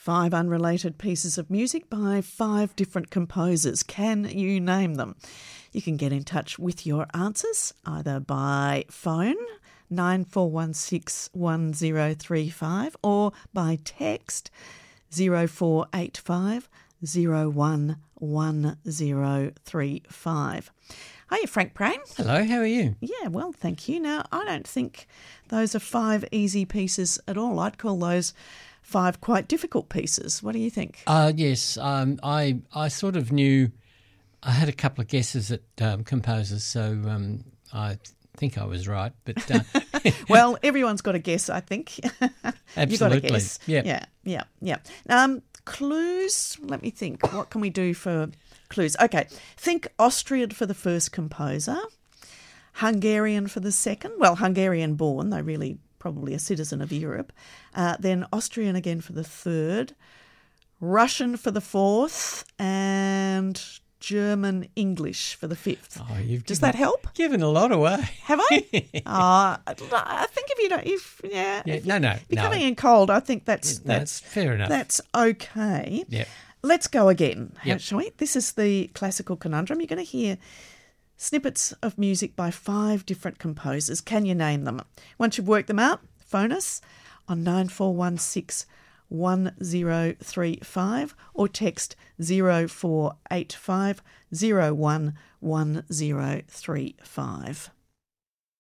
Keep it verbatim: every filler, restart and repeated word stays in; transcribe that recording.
Five unrelated pieces of music by five different composers. Can you name them? You can get in touch with your answers either by phone nine four one six one zero three five or by text zero four eight five zero one one zero three five. Hiya, Frank Prain. Hello, how are you? Yeah, well, thank you. Now, I don't think those are five easy pieces at all. I'd call those five quite difficult pieces. What do you think? Uh, yes, um, I I sort of knew, I had a couple of guesses at um, composers, so um, I think I was right. But uh, well, everyone's got a guess, I think. Absolutely. You've got a guess. Yep. Yeah, yeah, yeah. Um, clues, let me think. What can we do for clues? Okay, think Austrian for the first composer, Hungarian for the second. Well, Hungarian born, they really probably a citizen of Europe. Uh, then Austrian again for the third, Russian for the fourth, and German English for the fifth. Oh, you've Does given, that help? Given a lot away. Have I? uh, I think if you don't, if yeah, Yeah, if no, no, you're no. coming in cold, I think that's No, that's fair enough. That's okay. Yep. Let's go again, Yep. shall we? This is the classical conundrum. You're going to hear snippets of music by five different composers. Can you name them? Once you've worked them out, phone us on nine four one six one zero three five or text zero four eight five zero one one zero three five.